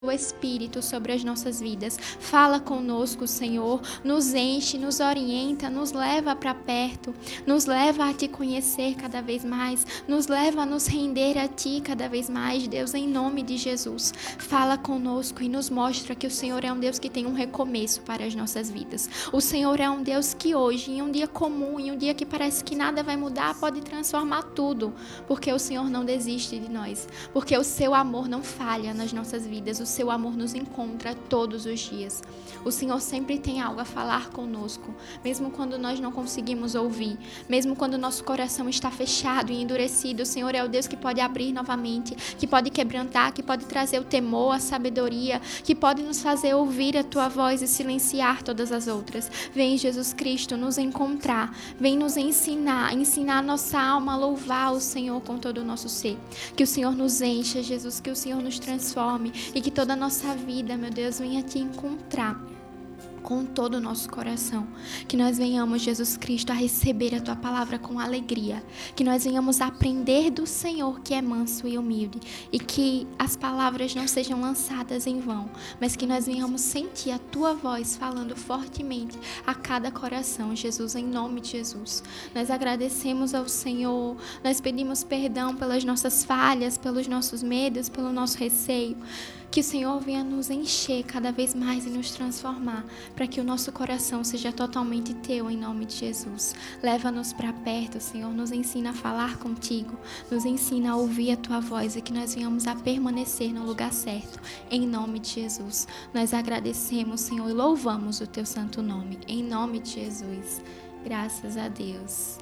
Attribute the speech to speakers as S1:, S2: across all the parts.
S1: o Espírito sobre as nossas vidas. Fala conosco, Senhor, nos enche, nos orienta, nos leva para perto, nos leva a Te conhecer cada vez mais, nos leva a nos render a Ti cada vez mais, Deus, em nome de Jesus. Fala conosco e nos mostra que o Senhor é um Deus que tem um recomeço para as nossas vidas. O Senhor é um Deus que hoje, em um dia comum, em um dia que parece que nada vai mudar, pode transformar tudo, porque o Senhor não desiste de nós, porque o Seu amor não falha nas nossas vidas, o Seu amor nos encontra todos os dias. O Senhor sempre tem algo a falar conosco, mesmo quando nós não conseguimos ouvir, mesmo quando nosso coração está fechado e endurecido. O Senhor é o Deus que pode abrir novamente, que pode quebrantar, que pode trazer o temor, a sabedoria, que pode nos fazer ouvir a Tua voz e silenciar todas as outras. Vem, Jesus Cristo, nos encontrar, vem nos ensinar a nossa alma a louvar o Senhor com todo o nosso ser. Que o Senhor nos encha, Jesus, que o Senhor nos transforme e que toda a nossa vida, meu Deus, venha Te encontrar com todo o nosso coração. Que nós venhamos, Jesus Cristo, a receber a Tua palavra com alegria. Que nós venhamos a aprender do Senhor, que é manso e humilde. E que as palavras não sejam lançadas em vão, mas que nós venhamos sentir a Tua voz falando fortemente a cada coração, Jesus, em nome de Jesus. Nós agradecemos ao Senhor, nós pedimos perdão pelas nossas falhas, pelos nossos medos, pelo nosso receio. Que o Senhor venha nos encher cada vez mais e nos transformar, para que o nosso coração seja totalmente Teu, em nome de Jesus. Leva-nos para perto, Senhor, nos ensina a falar contigo, nos ensina a ouvir a Tua voz e que nós venhamos a permanecer no lugar certo, em nome de Jesus. Nós agradecemos, Senhor, e louvamos o Teu santo nome, em nome de Jesus. Graças a Deus.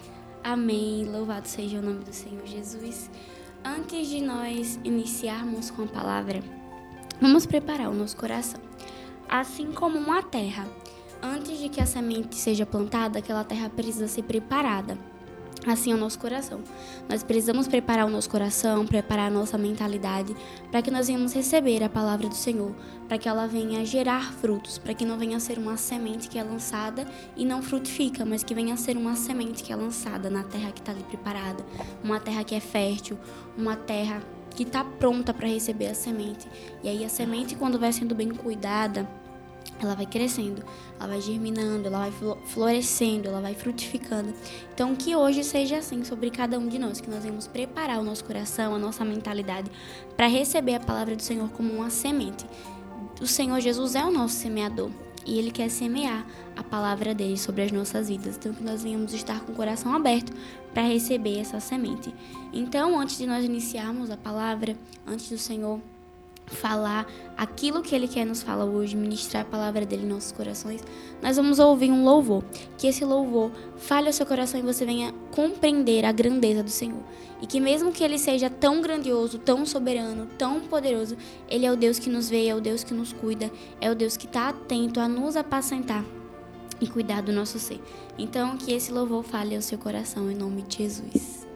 S2: Amém. Louvado seja o nome do Senhor Jesus. Antes de nós iniciarmos com a palavra, vamos preparar o nosso coração. Assim como uma terra, antes de que a semente seja plantada, aquela terra precisa ser preparada. Assim é o nosso coração. Nós precisamos preparar o nosso coração, preparar a nossa mentalidade, para que nós venhamos receber a palavra do Senhor, para que ela venha gerar frutos, para que não venha ser uma semente que é lançada e não frutifica, mas que venha ser uma semente que é lançada na terra que está ali preparada, uma terra que é fértil, uma terra que está pronta para receber a semente. E aí a semente, quando vai sendo bem cuidada, ela vai crescendo, ela vai germinando, ela vai florescendo, ela vai frutificando. Então, que hoje seja assim sobre cada um de nós, que nós venhamos preparar o nosso coração, a nossa mentalidade, para receber a palavra do Senhor como uma semente. O Senhor Jesus é o nosso semeador e Ele quer semear a palavra dele sobre as nossas vidas. Então, que nós venhamos estar com o coração aberto para receber essa semente. Então, antes de nós iniciarmos a palavra, antes do Senhor falar aquilo que Ele quer nos falar hoje, ministrar a palavra dele em nossos corações, nós vamos ouvir um louvor. Que esse louvor fale ao seu coração e você venha compreender a grandeza do Senhor. E que mesmo que Ele seja tão grandioso, tão soberano, tão poderoso, Ele é o Deus que nos vê, é o Deus que nos cuida, é o Deus que está atento a nos apacentar e cuidar do nosso ser. Então, que esse louvor fale ao seu coração em nome de Jesus.